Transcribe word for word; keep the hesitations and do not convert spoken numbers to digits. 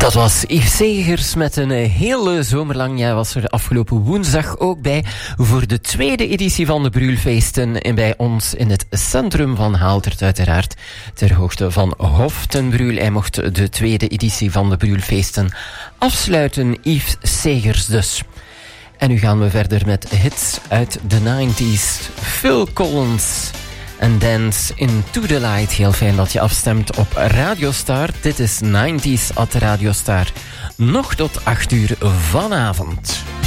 Dat was Yves Segers met een hele zomerlang. Jij was er afgelopen woensdag ook bij voor de tweede editie van de Brûlfeesten. En bij ons in het centrum van Haaldert uiteraard. Ter hoogte van Hof ten Brûl. Hij mocht de tweede editie van de Brûlfeesten afsluiten. Yves Segers dus. En nu gaan we verder met hits uit de nineties. Phil Collins en Dance into the Light. Heel fijn dat je afstemt op Radio Star. Dit is nineties at Radio Star. Nog tot acht uur vanavond.